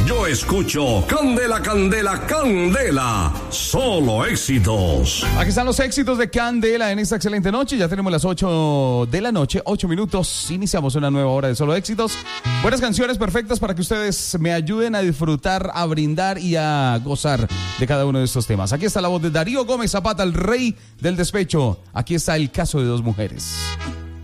Yo escucho Candela, Candela, Candela. Solo éxitos. Aquí están los éxitos de Candela en esta excelente noche. Ya tenemos las 8 de la noche, 8 minutos. Iniciamos una nueva hora de Solo Éxitos. Buenas canciones perfectas para que ustedes me ayuden a disfrutar, a brindar y a gozar de cada uno de estos temas. Aquí está la voz de Darío Gómez Zapata, el rey del despecho. Aquí está El caso de dos mujeres.